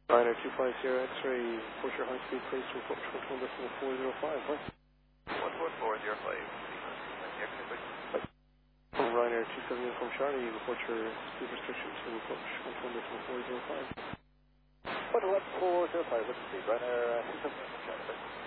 Ryanair 250 X-ray, report your high speed, please, to approach 1.405, please. 1.405. Ryanair 270 from Charlie, report your speed restriction to approach 1.405. 1.405, what's the speed? Ryanair 270 from Charlie.